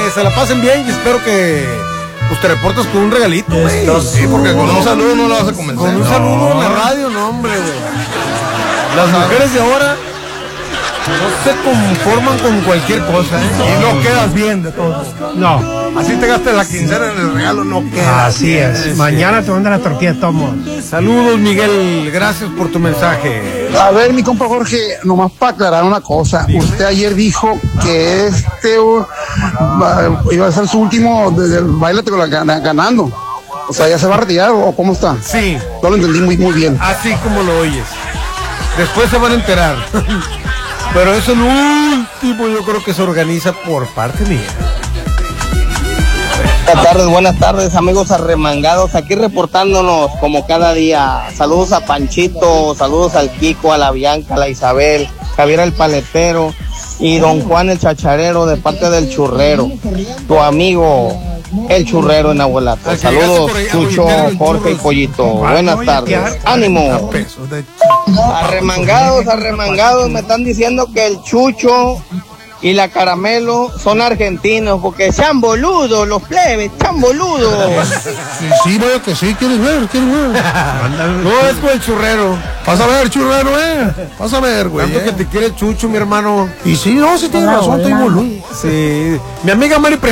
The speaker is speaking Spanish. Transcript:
que se la pasen bien y espero que pues te reportes con un regalito, güey. Sí, porque con un saludo no lo vas a convencer. Con un saludo en la radio, no, hombre, güey. Las mujeres de ahora no se conforman con cualquier cosa, ¿eh? Y no quedas bien de todo. No. Así te gastes la quincena en el regalo, no quedas. Así es. Mañana te mandan la tortilla de tomos. Saludos, Miguel. Gracias por tu mensaje. A ver, mi compa Jorge, nomás para aclarar una cosa. Usted ayer dijo que iba a ser su último del baile ganando. O sea, ¿ya se va a retirar o cómo está? Sí. No lo entendí muy bien. Así como lo oyes. Después se van a enterar. Pero eso el último yo creo que se organiza por parte mía. Buenas tardes, amigos arremangados, aquí reportándonos como cada día. Saludos a Panchito, saludos al Kiko, a la Bianca, a la Isabel, Javier el Paletero y don Juan el Chacharero de parte del Churrero, tu amigo el Churrero en Abuelato. Saludos, Chucho, Jorge y Pollito. Buenas tardes, ánimo. Arremangados, me están diciendo que el Chucho y la Caramelo son argentinos porque sean boludos, los plebes, sean boludos. Sí, vaya que sí, ¿quieres ver? No, es con el Churrero. Vas a ver, Churrero, vas a ver, güey. Tanto que te quiere Chucho, mi hermano. Y sí, no, sí tienes razón, estoy boludo. Sí. Mi amiga Mari